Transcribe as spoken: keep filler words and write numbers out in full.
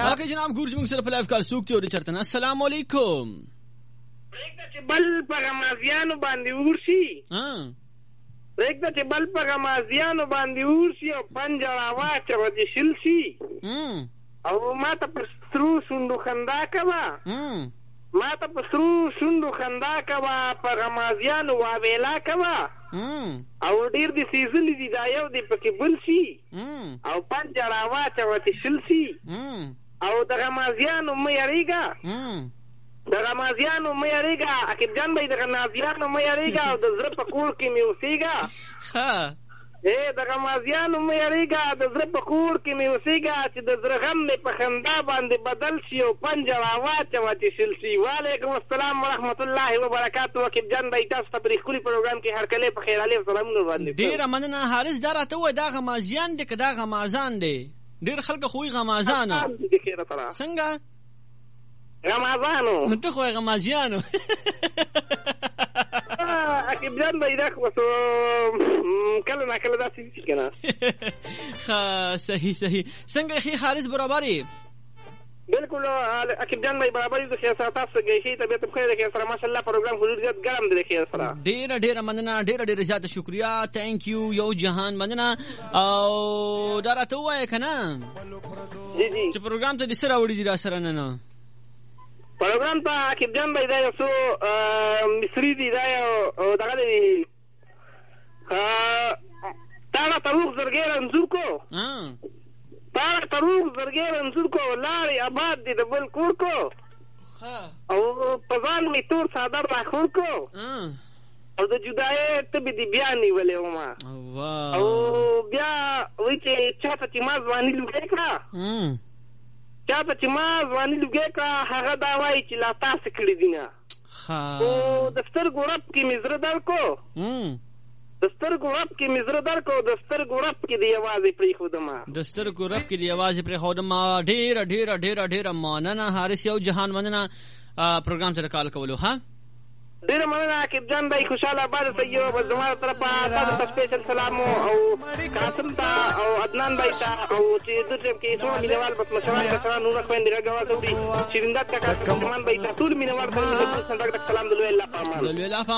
اوکې جناب ګورج موږ سره په لایف کال سوق ته چرته السلام علیکم پرېږده چې بل په غمازیانو باندې ورشي پرېږده چې بل په غمازیانو باندې ورشي او پنجه راواچوه چې شل شي او ما ته په سرو شونډو خندا کوه ما ته په سرو شونډو خندا کوه په غمازیانو واویلا کوه او ډېر دې سیزلي دي دا یو دې پکې بل شي او پنجه راواچوه چې شل شي او د غمازیانو مه یېرېږه د غمازیانو مه یېرېږه عقیب جان بهی د غمازیانو مه یېرېږه او د زړه په کور کې مې اوسېږه ای د غمازیانو مه یېرېږه د زړه په کور کې مې اوسېږه چې د زړه غم مې په خندا باندې بدل شي او پنجه راواچوه چې شل شي. وعلیکم السلام ورحمت الله وبرکاتو. عقیب جان بهی تاسو ته په دې ښکلي پروګرام کې هرکلی په خیرالي او سلامونه وړاندې کوم. ډېره مننه حارث. دا راته ووایه دا غمازیان دی که دا غمازان دی؟ ډېر خلک خو وایي غمازانو. څنګه غمازانو؟ نو ته خو وایې غمازیانو. عقیب جان بهی دا خو کله نا کله داسې شي که نه. ښه صحیح صحیح. څنګه یې ښې حارث برابر یې؟ بالکل عقیب جان بهی برابر یې. د خیر سره تاسو څنګه یې ښې طبیعت په خیر د خیر سره ماشاءالله پروګرام خو ډېر زیات ګرم دی د خیر سره. ډېره ډېره مننه ډېره ډېره زیاته شکریه. تھینک یو یو جهان مننه. او دا راته ووایه که نه جی جی چې پروګرام ته دې څه راوړي دي را سره نه نه پروګرام ته عقیب جان بهی دا یو څو مصري دي دا یو دغه دی تاړه تروغ زرګی رنځور کو تاړه تروغ زرګی رنځور کو لارې آباد دي د بل کور کو او په ځان مې تور څادر راخور کو او د جدایۍ تبې دې بیا نیولې ومه او بیا وایي چې چا ته چې ما ځواني لوګی کړه چا ته چې ما ځواني لوګی کړه هغه دا وایي چې لا تاسې کړي دي نه. او د سترګو رپ کې مې زړه در کو د سترګو رپ کې مې زړه در کو د سترګو رپ کې دې یوازې پرېښودمه د سترګو رپ کې دې یوازې پرېښودمه. ډېره ډېره ډېره ډېره مننه حارث یو جهان مننه پروګرام ته د کال کولو. ها ډېره مننه عقیب جان بهی. خوشحاله آباد اوسئ. بس زما له طرفه تاسو ته سپیشل سلام او قاسم ته او عدنان بهی ته او چې د ټیم کې څومره مینهوال بس مشران کسان نونه خویندې غږ اواز اوري شیرین داد کاکا سلیمان بهی ته ټول مینهوال سره د سلام د لوی الله په امان.